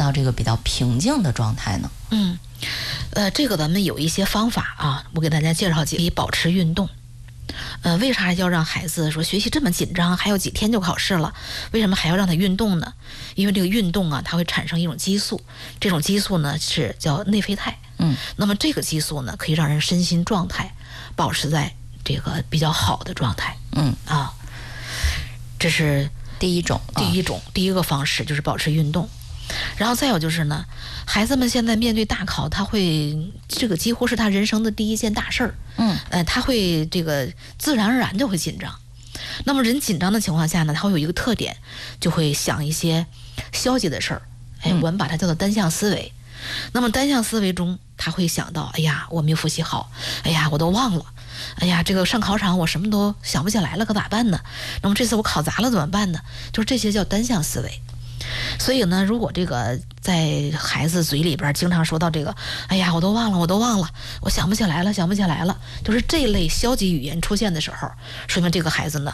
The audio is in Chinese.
到这个比较平静的状态呢？ 这个咱们有一些方法啊，我给大家介绍几个，保持运动。为啥要让孩子说学习这么紧张，还有几天就考试了，为什么还要让他运动呢？因为这个运动啊，它会产生一种激素，这种激素呢是叫内啡肽。那么这个激素呢，可以让人身心状态保持在这个比较好的状态。这是第一个方式，就是保持运动。然后再有就是呢，孩子们现在面对大考，这个几乎是他人生的第一件大事儿。他会这个自然而然就会紧张。那么人紧张的情况下呢，他会有一个特点，就会想一些消极的事儿。我们把它叫做单向思维。那么单向思维中，他会想到，哎呀，我没有复习好，哎呀，我都忘了，哎呀，这个上考场我什么都想不起来了，可咋办呢？那么这次我考砸了怎么办呢？就是这些叫单向思维。所以呢，如果这个在孩子嘴里边经常说到这个，哎呀，我都忘了，我想不起来了，就是这类消极语言出现的时候，说明这个孩子呢